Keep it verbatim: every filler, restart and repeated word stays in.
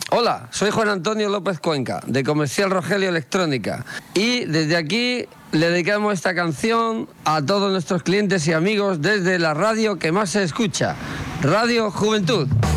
Hola, soy Juan Antonio López Cuenca, de Comercial Rogelio Electrónica. Y desde aquí le dedicamos esta canción a todos nuestros clientes y amigos desde la radio que más se escucha, Radio Juventud.